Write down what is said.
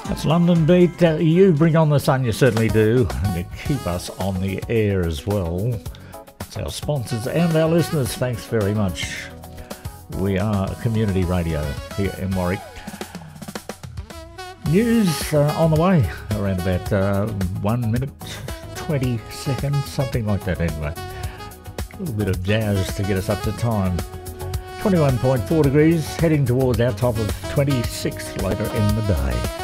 That's London Beat. You bring on the sun, you certainly do, and you keep us on the air as well. It's our sponsors and our listeners. Thanks very much. We are community radio here in Warwick. News on the way, around about 1 minute, 20 seconds, something like that anyway. A little bit of jazz to get us up to time. 21.4 degrees, heading towards our top of 26 later in the day.